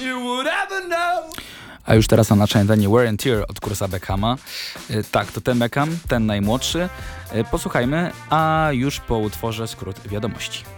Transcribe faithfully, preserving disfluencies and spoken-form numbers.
you would ever know. A już teraz na naszej antenie Wear and Tear od Kursa Beckhama. Y, tak, to ten Beckham, ten najmłodszy. Y, posłuchajmy, a już po utworze skrót wiadomości.